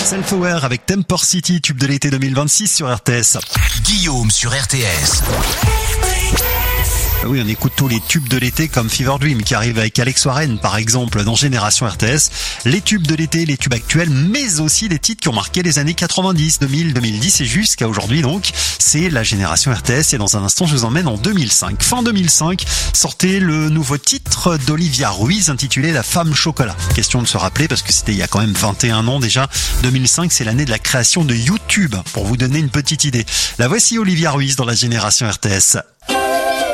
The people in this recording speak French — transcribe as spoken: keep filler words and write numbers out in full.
Self-Aware avec Temper City, tube de l'été deux mille vingt-six sur R T S. Guillaume sur R T S. Oui, on écoute tous les tubes de l'été comme Fever Dream qui arrive avec Alex Warren par exemple dans Génération R T S. Les tubes de l'été, les tubes actuels, mais aussi les titres qui ont marqué les années quatre-vingt-dix, deux mille, deux mille dix et jusqu'à aujourd'hui donc. C'est la Génération R T S et dans un instant je vous emmène en deux mille cinq. Fin deux mille cinq, sortait le nouveau titre d'Olivia Ruiz intitulé La Femme Chocolat. Question de se rappeler parce que c'était il y a quand même vingt et un ans déjà. deux mille cinq, c'est l'année de la création de YouTube pour vous donner une petite idée. La voici Olivia Ruiz dans la Génération R T S.